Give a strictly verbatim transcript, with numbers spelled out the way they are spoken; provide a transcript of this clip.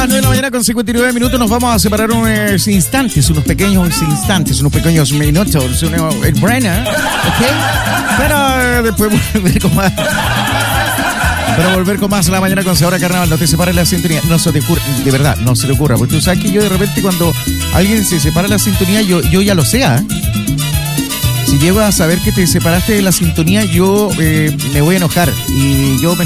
las nueve de la mañana con cincuenta y nueve minutos nos vamos a separar unos instantes, unos pequeños instantes, unos pequeños minutos, unos, el Brenner, ¿ok? Pero después volver con más. Pero volver con más la mañana con Sabor a Carnaval. No te separes la sintonía, no se te ocurra, de verdad, no se te ocurra. Porque tú sabes que yo de repente cuando alguien se separa la sintonía, yo, yo ya lo sé, ¿eh? Si llego a saber que te separaste de la sintonía, yo eh, me voy a enojar. Y yo me